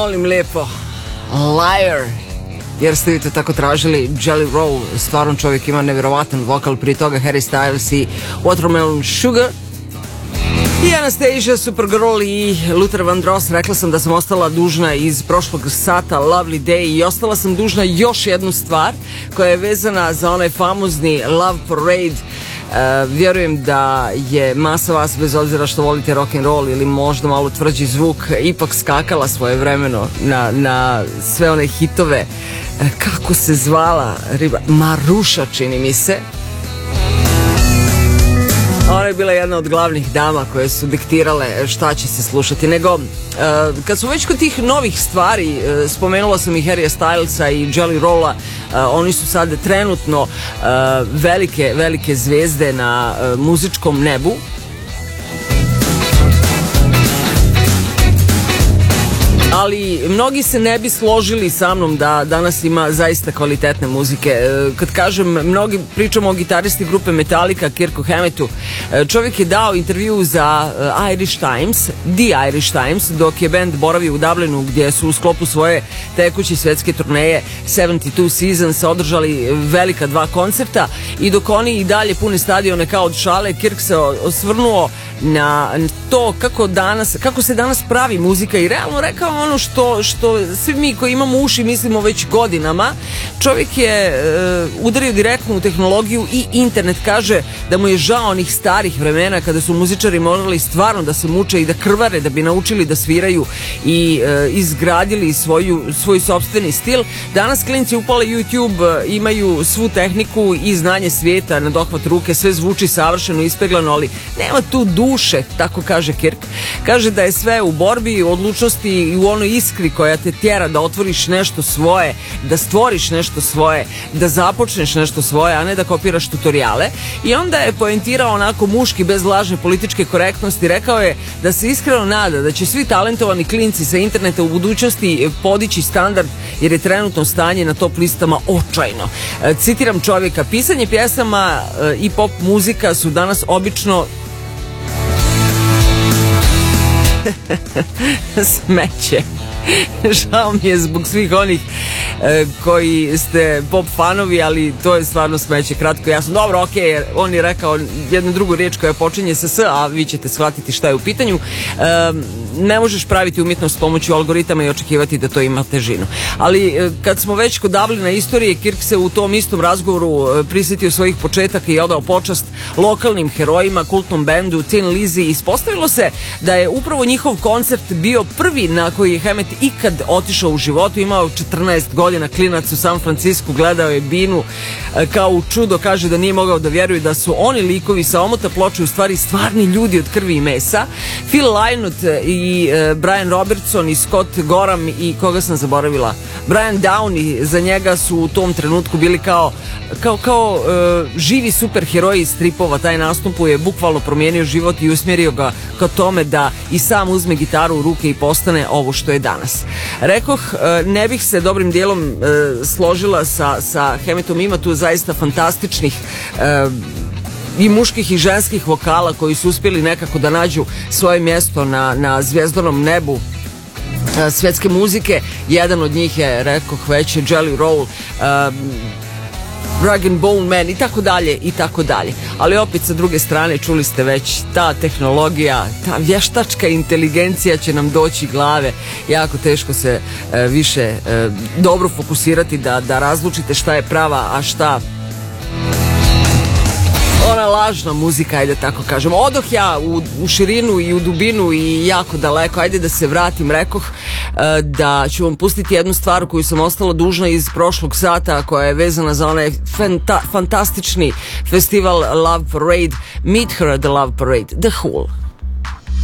Molim lijepo, Liar, jer ste vi to tako tražili. Jelly Roll, stvarno čovjek ima nevjerovatan vokal, prije toga Harry Styles i Watermelon Sugar. I Anastasia, Supergirl i Luther Vandross. Rekla sam da sam ostala dužna iz prošlog sata Lovely Day i ostala sam dužna još jednu stvar koja je vezana za onaj famozni Love Parade. Vjerujem da je masa vas, bez obzira što volite rock'n'roll ili možda malo tvrđi zvuk, ipak skakala svojevremeno na sve one hitove. Kako se zvala riba? Maruša, čini mi se. Ona je bila jedna od glavnih dama koje su diktirale šta će se slušati. Nego, kad smo već kod tih novih stvari, spomenula sam i Harrya Stylesa i Jelly Rolla. Oni su sad trenutno velike zvezde na muzičkom nebu. Ali mnogi se ne bi složili sa mnom da danas ima zaista kvalitetne muzike. Kad kažem mnogi, pričamo o gitaristi grupe Metallica, Kirku Hammettu. Čovjek je dao intervju za Irish Times, The Irish Times, dok je band boravio u Dublinu, gdje su u sklopu svoje tekuće svjetske turneje 72 Seasons održali velika 2 koncerta, i dok oni i dalje pune stadione kao od šale, Kirk se osvrnuo na to kako se danas pravi muzika i realno rekao ono što svi mi koji imamo uši mislimo već godinama. Čovjek je udario direktno u tehnologiju i internet. Kaže da mu je žao onih starih vremena kada su muzičari morali stvarno da se muče i da krvare da bi naučili da sviraju i izgradili svoj sopstveni stil. Danas klinci upale YouTube, imaju svu tehniku i znanje svijeta na dohvat ruke, sve zvuči savršeno ispeglano, ali nema tu duše, tako kaže Kirk. Kaže da je sve u borbi, u odlučnosti i u onoj iskri koja te tjera da otvoriš nešto svoje, da stvoriš nešto svoje, da započneš nešto svoje, a ne da kopiraš tutoriale. I onda je poentirao onako muški, bez lažne političke korektnosti. Rekao je da se iskreno nada da će svi talentovani klinci sa interneta u budućnosti podići standard, jer je trenutno stanje na top listama očajno. Citiram čovjeka: pisanje pjesama i pop muzika su danas obično smeće. Žao mi je zbog svih onih koji ste pop fanovi, ali to je stvarno smeće, kratko jasno. Dobro, ok, on je rekao jednu drugu riječ koja počinje sa S, a vi ćete shvatiti šta je u pitanju. Ne možeš praviti umjetnost s pomoću algoritama i očekivati da to ima težinu. Ali kad smo već kod Dublina istorije, Kirk se u tom istom razgovoru prisjetio svojih početaka i odao počast lokalnim herojima, kultnom bendu Tin Lizzy. Ispostavilo se da je upravo njihov koncert bio prvi na koji je Hammett ikad otišao u životu. Imao 14 godina, klinac u San Francisku, gledao je binu kao u čudo. Kaže da nije mogao da vjeruje da su oni likovi sa omota ploče u stvari stvarni ljudi od krvi i mesa. Phil Lynott i Brian Robertson i Scott Gorham i koga sam zaboravila, Brian Downey, za njega su u tom trenutku bili kao živi superheroji iz stripova. Taj nastup je bukvalno promijenio život i usmjerio ga ka tome da i sam uzme gitaru u ruke i postane ovo što je danas. Rekoh, ne bih se dobrim dijelom složila sa Hammettom. Ima tu zaista fantastičnih i muških i ženskih vokala koji su uspjeli nekako da nađu svoje mjesto na zvjezdanom nebu svjetske muzike. Jedan od njih je, rekoh već, Jelly Roll, Rag and Bone Man i tako dalje i tako dalje. Ali opet sa druge strane, čuli ste već, ta tehnologija, ta vještačka inteligencija će nam doći glave. Jako teško se više dobro fokusirati da razlučite šta je prava, a šta ona lažna muzika, ajde tako kažem. Odoh ja u širinu i u dubinu i jako daleko. Ajde da se vratim. Rekoh da ću vam pustiti jednu stvar koju sam ostala dužna iz prošlog sata, koja je vezana za onaj fantastični festival Love Parade. Meet Her at the Love Parade, The Whole.